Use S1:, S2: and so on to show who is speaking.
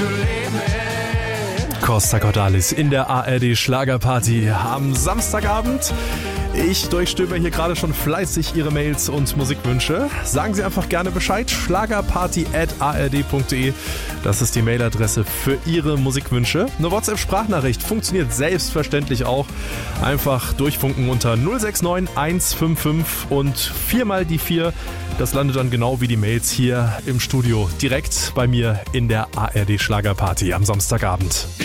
S1: zu leben.
S2: Costa Cordalis in der ARD Schlagerparty am Samstagabend. Ich durchstöber hier gerade schon fleißig Ihre Mails und Musikwünsche. Sagen Sie einfach gerne Bescheid. schlagerparty@ard.de. Das ist die Mailadresse für Ihre Musikwünsche. Eine WhatsApp-Sprachnachricht funktioniert selbstverständlich auch. Einfach durchfunken unter 069 155 und 4 mal die 4. Das landet dann genau wie die Mails hier im Studio direkt bei mir in der ARD Schlagerparty am Samstagabend.